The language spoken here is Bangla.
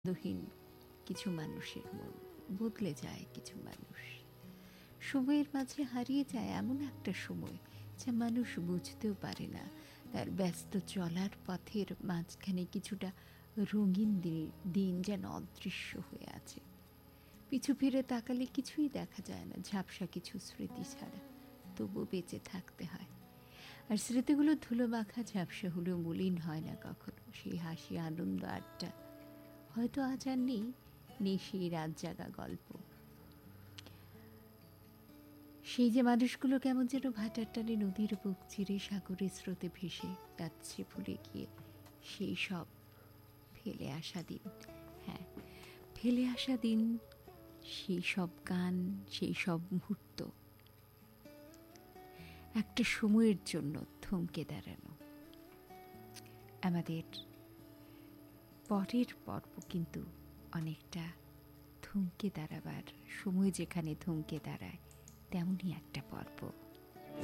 দহীন কিছু মানুষের মন, বদলে যায় কিছু মানুষ, সময়ের মাঝে হারিয়ে যায় এমন একটা সময় যা মানুষ বুঝতেও পারে না। তার ব্যস্ত চলার পথের মাঝখানে কিছুটা রঙিন দিন যেন অদৃশ্য হয়ে আছে। পিছু ফিরে তাকালে কিছুই দেখা যায় না, ঝাপসা কিছু স্মৃতি ছাড়া। তবু বেঁচে থাকতে হয়। আর স্মৃতিগুলো ধুলো মাখা, ঝাপসা হলেও মলিন হয় না কখনো। সেই হাসি, আনন্দ, আড্ডা হয়তো আজ আর নেই, নেই সেই রাত জাগা গল্প। সেই যে মানুষগুলো কেমন যেন ভাটার টানে নদীর বুক চিরে সাগরের স্রোতে ভেসে যাচ্ছে ভুলে গিয়ে সেই সব ফেলে আসা দিন। হ্যাঁ, ফেলে আসা দিন, সেই সব গান, সেই সব মুহূর্ত একটা সময়ের জন্য থমকে দাঁড়ানো। আমাদের পরের পর্ব কিন্তু অনেকটা থমকে দাঁড়াবার সময়, যেখানে থমকে দাঁড়ায় তেমনই একটা পর্ব।